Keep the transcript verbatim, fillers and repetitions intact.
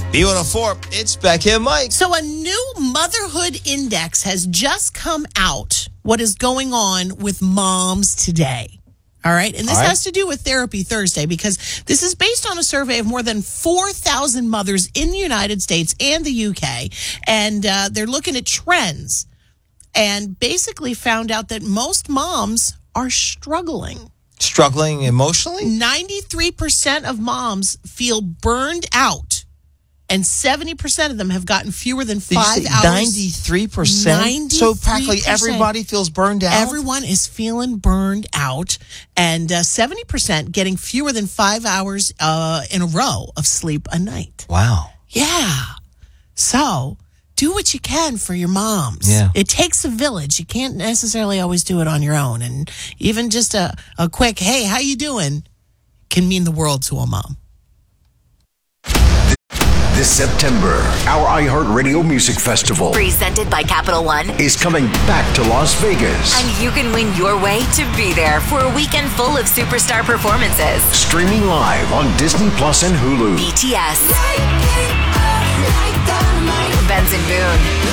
B one oh four, it's Becky and Mike. So a new motherhood index has just come out. What is going on with moms today? All right. And this All right. has to do with Therapy Thursday because this is based on a survey of more than four thousand mothers in the United States and the U K. And uh, they're looking at trends and basically found out that most moms are struggling. Struggling emotionally? ninety-three percent of moms feel burned out. And seventy percent of them have gotten fewer than Did you five say hours. ninety-three percent? ninety-three So practically percent. everybody feels burned out? Everyone is feeling burned out. And uh, seventy percent getting fewer than five hours uh, in a row of sleep a night. Wow. Yeah. So do what you can for your moms. Yeah. It takes a village. You can't necessarily always do it on your own. And even just a, a quick, hey, how you doing, can mean the world to a mom. This September, our iHeartRadio Music Festival, presented by Capital One, is coming back to Las Vegas. And you can win your way to be there for a weekend full of superstar performances. Streaming live on Disney Plus and Hulu. B T S, Benson Boone,